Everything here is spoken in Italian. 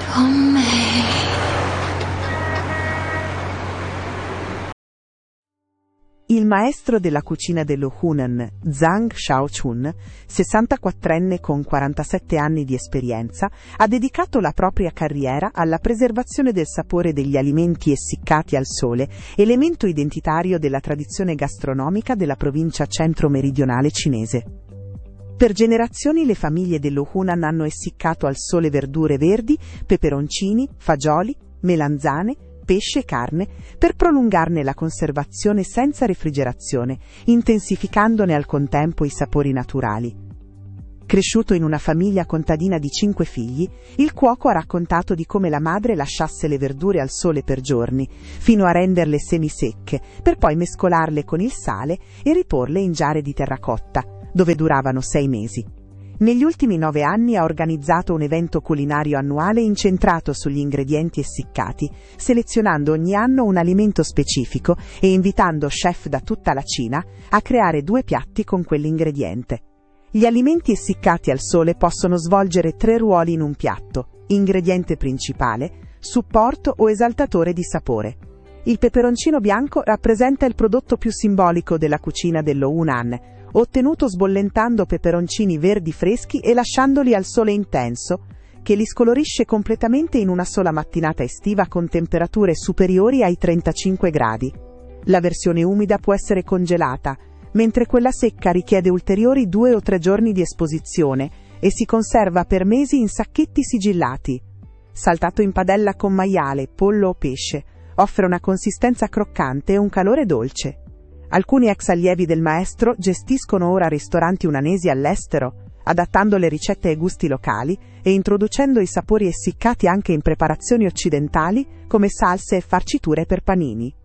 con me. Il maestro della cucina dello Hunan, Zhang Shaochun, 64enne con 47 anni di esperienza, ha dedicato la propria carriera alla preservazione del sapore degli alimenti essiccati al sole, elemento identitario della tradizione gastronomica della provincia centro-meridionale cinese. Per generazioni le famiglie dello Hunan hanno essiccato al sole verdure verdi, peperoncini, fagioli, melanzane, pesce e carne per prolungarne la conservazione senza refrigerazione, intensificandone al contempo i sapori naturali. Cresciuto in una famiglia contadina di 5 figli, il cuoco ha raccontato di come la madre lasciasse le verdure al sole per giorni, fino a renderle semisecche, per poi mescolarle con il sale e riporle in giare di terracotta, dove duravano 6 mesi. Negli ultimi 9 anni ha organizzato un evento culinario annuale incentrato sugli ingredienti essiccati, selezionando ogni anno un alimento specifico e invitando chef da tutta la Cina a creare 2 piatti con quell'ingrediente. Gli alimenti essiccati al sole possono svolgere 3 ruoli in un piatto: ingrediente principale, supporto o esaltatore di sapore. Il peperoncino bianco rappresenta il prodotto più simbolico della cucina dello Hunan, ottenuto sbollentando peperoncini verdi freschi e lasciandoli al sole intenso, che li scolorisce completamente in una sola mattinata estiva con temperature superiori ai 35 gradi. La versione umida può essere congelata, mentre quella secca richiede ulteriori 2 o 3 giorni di esposizione e si conserva per mesi in sacchetti sigillati. Saltato in padella con maiale, pollo o pesce, offre una consistenza croccante e un calore dolce. Alcuni ex allievi del maestro gestiscono ora ristoranti unanesi all'estero, adattando le ricette ai gusti locali e introducendo i sapori essiccati anche in preparazioni occidentali come salse e farciture per panini.